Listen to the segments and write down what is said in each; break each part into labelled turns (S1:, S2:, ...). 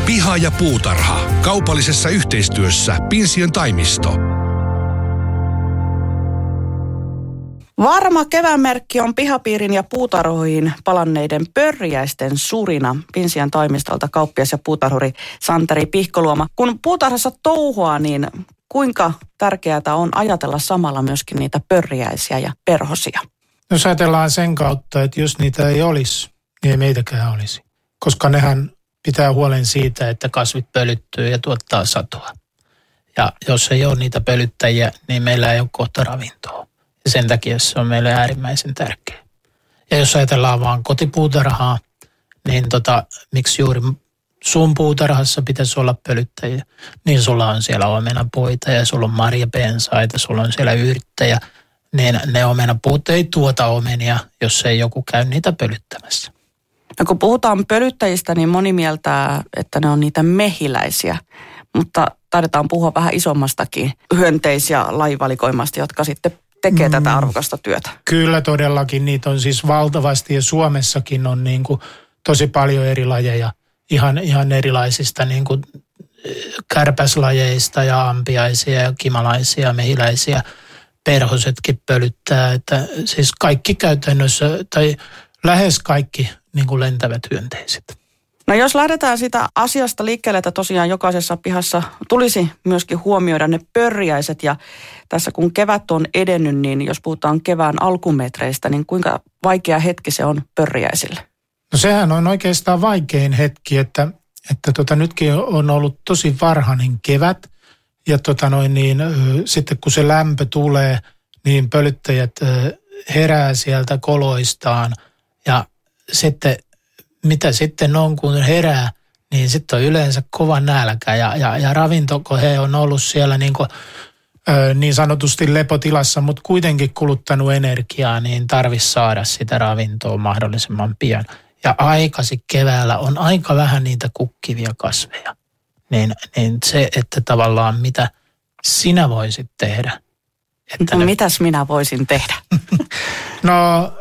S1: Piha ja puutarha. Kaupallisessa yhteistyössä Pinsiön taimisto.
S2: Varma keväänmerkki on pihapiirin ja puutarhoihin palanneiden pörriäisten surina. Pinsiön toimistolta kauppias ja puutarhuri Santeri Pihkoluoma. Kun puutarhassa touhua, niin kuinka tärkeää on ajatella samalla myöskin niitä pörriäisiä ja perhosia?
S3: Jos ajatellaan sen kautta, että jos niitä ei olisi, niin ei meitäkään olisi. Koska nehän pitää huolen siitä, että kasvit pölyttyy ja tuottaa satoa. Ja jos ei ole niitä pölyttäjiä, niin meillä ei ole kohta ravintoa. Ja sen takia se on meille äärimmäisen tärkeä. Ja jos ajatellaan vaan kotipuutarhaa, niin miksi juuri sun puutarhassa pitäisi olla pölyttäjiä, niin sulla on siellä omenapuita ja sulla on marjapensaita, sulla on siellä yrttejä. Niin ne omenapuut ei tuota omenia, jos ei joku käy niitä pölyttämässä.
S2: No kun puhutaan pölyttäjistä, niin moni mieltää, että ne on niitä mehiläisiä. Mutta taidetaan puhua vähän isommastakin hyönteis- ja lajivalikoimasta, jotka sitten tekee tätä arvokasta työtä.
S3: Kyllä todellakin, niitä on siis valtavasti ja Suomessakin on niin kuin tosi paljon eri lajeja. Ihan erilaisista niin kuin kärpäslajeista ja ampiaisia ja kimalaisia, mehiläisiä. Perhosetkin pölyttää, että siis kaikki käytännössä tai lähes kaikki niin kuin lentävät hyönteiset.
S2: No jos lähdetään sitä asiasta liikkeelle, että tosiaan jokaisessa pihassa tulisi myöskin huomioida ne pörriäiset ja tässä kun kevät on edennyt, niin jos puhutaan kevään alkumetreistä, niin kuinka vaikea hetki se on pörriäisille?
S3: No sehän on oikeastaan vaikein hetki, että nytkin on ollut tosi varhainen kevät ja sitten kun se lämpö tulee, niin pölyttäjät herää sieltä koloistaan ja sitten mitä sitten on, kun herää, niin sitten on yleensä kova nälkä ja ravinto, kun he on ollut siellä niin sanotusti lepotilassa, mutta kuitenkin kuluttanut energiaa, niin tarvitsisi saada sitä ravintoa mahdollisimman pian. Ja aikaisin keväällä on aika vähän niitä kukkivia kasveja. Niin se, että tavallaan mitä sinä voisit tehdä.
S2: Mitäs minä voisin tehdä?
S3: No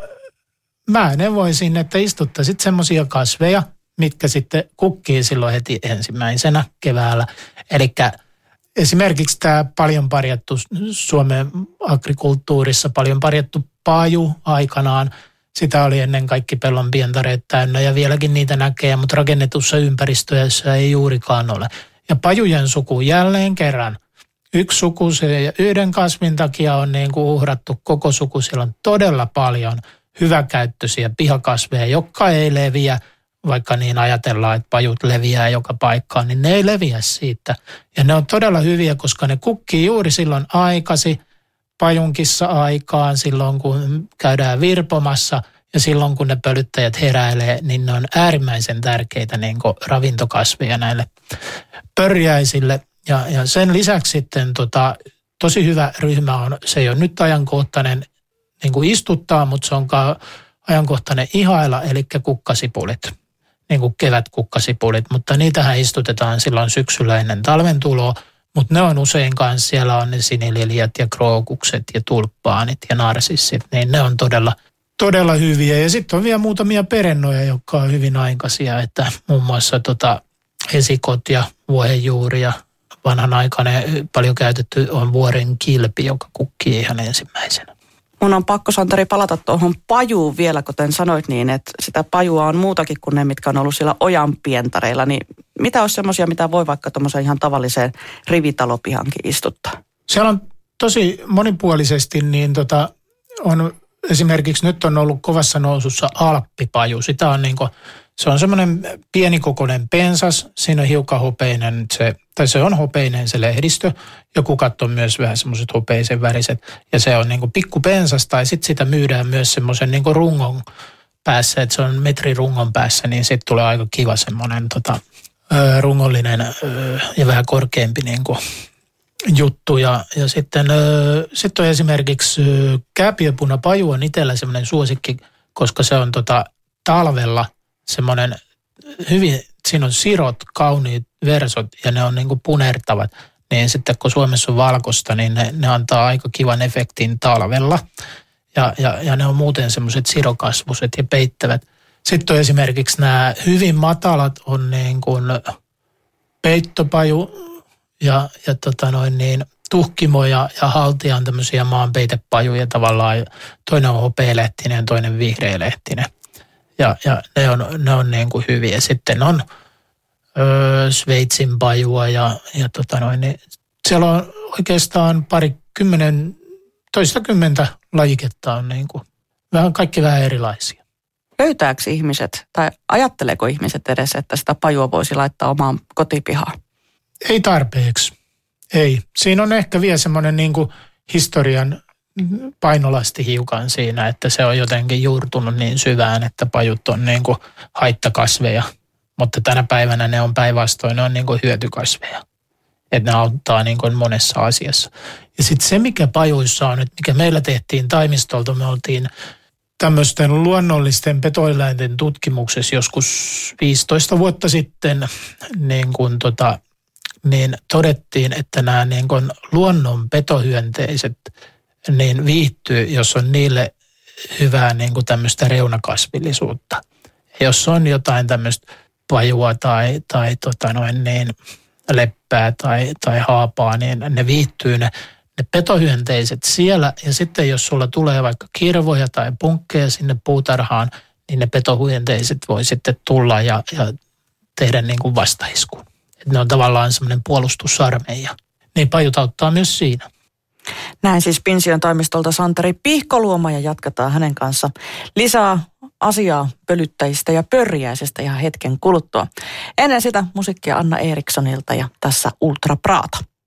S3: mä neuvoisin, että istuttaisit semmoisia kasveja, mitkä sitten kukkii silloin heti ensimmäisenä keväällä. Eli esimerkiksi tämä paljon parjattu Suomen agrikulttuurissa, paljon parjattu paju aikanaan. Sitä oli ennen kaikki pellon pientareet täynnä ja vieläkin niitä näkee, mutta rakennetussa ympäristössä ei juurikaan ole. Ja pajujen suku jälleen kerran. Yksi suku ja yhden kasvin takia on niin kuin uhrattu koko suku. Siellä on todella paljon hyväkäyttöisiä pihakasveja, jotka ei leviä, vaikka niin ajatellaan, että pajut leviää joka paikkaan, niin ne ei leviä siitä. Ja ne on todella hyviä, koska ne kukkii juuri silloin aikasi, pajunkissa aikaan, silloin kun käydään virpomassa ja silloin kun ne pölyttäjät heräilee, niin ne on äärimmäisen tärkeitä niin kuin ravintokasveja näille pörjäisille. Ja sen lisäksi sitten tosi hyvä ryhmä on, se ei ole nyt ajankohtainen niin kuin istuttaa, mutta se on ajankohtainen ihailla, eli kukkasipulit, niin kuin kevätkukkasipulit, mutta niitähän istutetaan silloin syksyllä ennen talven tuloa, mutta ne on usein kanssa, siellä on ne sinililjat ja krookukset ja tulppaanit ja narsissit, niin ne on todella hyviä. Ja sitten on vielä muutamia perennoja, jotka on hyvin aikaisia, että muun muassa esikot ja vuohenjuuri ja vanhanaikainen paljon käytetty on vuoren kilpi, joka kukkii ihan ensimmäisenä.
S2: Mun on pakko, Santeri, palata tuohon pajuun vielä, kuten sanoit niin, että sitä pajua on muutakin kuin ne, mitkä on ollut siellä ojan pientareilla. Niin mitä olisi semmoisia, mitä voi vaikka tuommoiseen ihan tavalliseen rivitalopihankin istuttaa?
S3: Siellä on tosi monipuolisesti, niin on esimerkiksi nyt on ollut kovassa nousussa alppipaju. Sitä on se on semmoinen pienikokoinen pensas, siinä on hiukan hopeinen se on hopeinen se lehdistö. Joku kukat on myös vähän semmoiset hopeisen väriset ja se on pikku pensas tai sitten sitä myydään myös semmoisen rungon päässä, että se on metri rungon päässä, niin sitten tulee aika kiva semmoinen rungollinen ja vähän korkeampi juttu. Ja sitten on esimerkiksi kääpiöpunapaju on itsellä semmoinen suosikki, koska se on talvella semmoinen hyvin, siinä on sirot, kauniit versot ja ne on punertavat. Niin sitten kun Suomessa on valkoista, niin ne antaa aika kivan efektin talvella. Ja ne on muuten semmoiset sirokasvuset ja peittävät. Sitten on esimerkiksi nämä hyvin matalat on peittopaju ja tuhkimo ja haltia on tämmöisiä maanpeitepajuja tavallaan. Toinen on hopealehtinen ja toinen vihreälehtinen. Ja ne on niin kuin hyviä. Sitten on Sveitsin pajua ja siellä on oikeastaan toistakymmentä lajiketta on niin kuin, kaikki vähän erilaisia.
S2: Löytääkö ihmiset tai ajatteleeko ihmiset edes, että sitä pajua voisi laittaa omaan kotipihaan?
S3: Ei tarpeeksi. Ei. Siinä on ehkä vielä semmoinen niin kuin historian painolasti hiukan siinä, että se on jotenkin juurtunut niin syvään, että pajut on niin kuin haittakasveja. Mutta tänä päivänä ne on päinvastoin, ne on niin kuin hyötykasveja. Että ne auttaa niin kuin monessa asiassa. Ja sitten se, mikä pajuissa on, että mikä meillä tehtiin toimistolta, me oltiin tämmöisten luonnollisten petoeläinten tutkimuksessa joskus 15 vuotta sitten, niin todettiin, että nämä niin kuin luonnon petohyönteiset niin viihtyy, jos on niille hyvää niin kuin tämmöistä reunakasvillisuutta. Jos on jotain tämmöistä pajua tai leppää tai haapaa, niin ne viihtyy ne petohyönteiset siellä. Ja sitten jos sulla tulee vaikka kirvoja tai punkkeja sinne puutarhaan, niin ne petohyönteiset voi sitten tulla ja tehdä niin kuin vastaiskun. Että ne on tavallaan semmoinen puolustusarmeija. Niin pajut auttaa myös siinä.
S2: Näin siis Pinsion toimistolta Santeri Pihkoluoma ja jatketaan hänen kanssa lisää asiaa pölyttäjistä ja pörjäisestä ihan hetken kuluttua. Ennen sitä musiikkia Anna Erikssonilta ja tässä Ultra Prata.